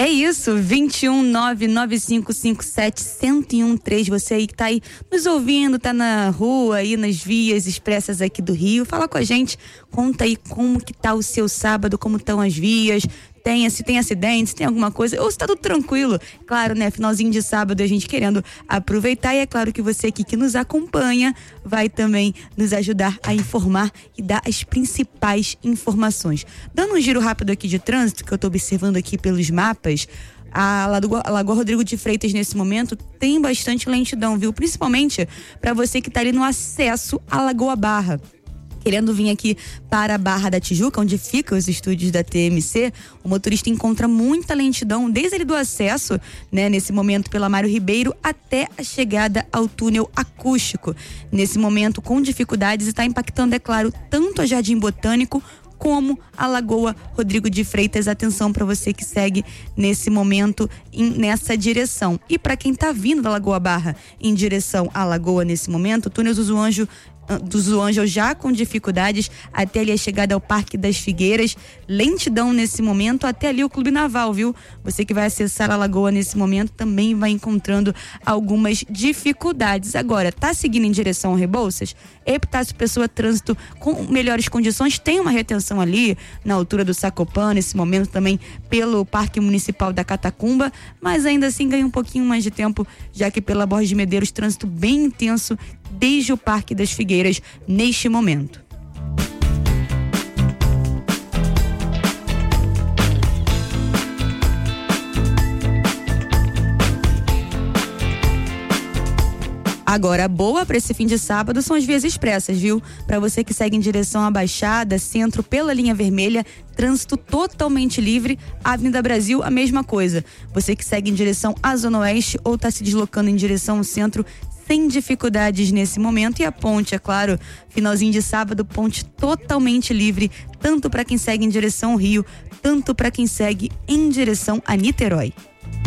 É isso, 21995571013. Você aí que tá aí nos ouvindo, tá na rua, aí nas vias expressas aqui do Rio, fala com a gente, conta aí como que tá o seu sábado, como estão as vias, se tem acidentes, tem alguma coisa, ou se tá tudo tranquilo. Claro, né, finalzinho de sábado a gente querendo aproveitar, e é claro que você aqui que nos acompanha vai também nos ajudar a informar e dar as principais informações. Dando um giro rápido aqui de trânsito, que eu tô observando aqui pelos mapas, a Lagoa Rodrigo de Freitas nesse momento tem bastante lentidão, viu? Principalmente para você que tá ali no acesso à Lagoa Barra. Querendo vir aqui para a Barra da Tijuca, onde ficam os estúdios da TMC, o motorista encontra muita lentidão desde ele do acesso, né, nesse momento pela Mário Ribeiro até a chegada ao túnel acústico. Nesse momento com dificuldades, está impactando, é claro, tanto a Jardim Botânico como a Lagoa Rodrigo de Freitas. Atenção para você que segue nesse momento nessa direção. E para quem está vindo da Lagoa Barra em direção à Lagoa nesse momento, o túnel do Zoanjo já com dificuldades até ali a chegada ao Parque das Figueiras, lentidão nesse momento até ali o Clube Naval, viu? Você que vai acessar a Lagoa nesse momento também vai encontrando algumas dificuldades. Agora, tá seguindo em direção ao Rebouças? Epitácio Pessoa, trânsito com melhores condições, tem uma retenção ali na altura do Sacopã, nesse momento também pelo Parque Municipal da Catacumba, mas ainda assim ganha um pouquinho mais de tempo, já que pela Borges de Medeiros, trânsito bem intenso desde o Parque das Figueiras neste momento. Agora, a boa para esse fim de sábado são as vias expressas, viu? Para você que segue em direção à Baixada, Centro, pela linha vermelha, trânsito totalmente livre. Avenida Brasil, a mesma coisa. Você que segue em direção à Zona Oeste ou está se deslocando em direção ao Centro, sem dificuldades nesse momento. E a ponte, é claro, finalzinho de sábado, ponte totalmente livre, tanto para quem segue em direção ao Rio, tanto para quem segue em direção a Niterói.